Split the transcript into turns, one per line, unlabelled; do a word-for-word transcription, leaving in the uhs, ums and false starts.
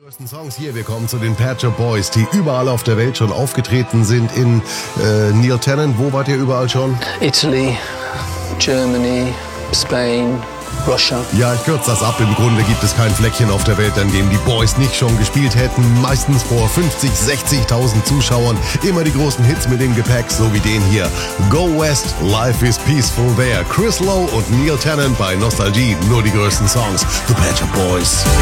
Größten Songs hier, wir kommen zu den Pet Shop Boys, die überall auf der Welt schon aufgetreten sind. In äh, Neil Tennant, wo wart ihr überall schon?
Italy, Germany, Spain, Russia.
Ja, ich kürze das ab. Im Grunde gibt es kein Fleckchen auf der Welt, an dem die Boys nicht schon gespielt hätten. Meistens vor fünfzig, sechzigtausend Zuschauern. Immer die großen Hits mit dem Gepäck, so wie den hier. Go West, Life is Peaceful There. Chris Lowe und Neil Tennant bei Nostalgie. Nur die größten Songs. The Pet Shop Boys.